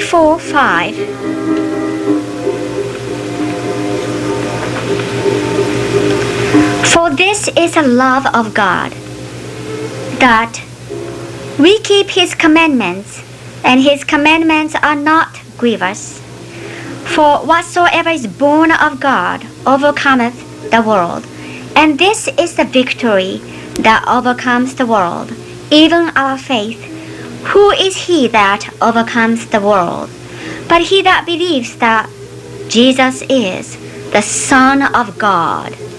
4:5. For this is the love of God, that we keep his commandments, and his commandments are not grievous. For whatsoever is born of God overcometh the world. And this is the victory that overcomes the world, even our faith. Who is he that overcomes the world? But he that believes that Jesus is the Son of God.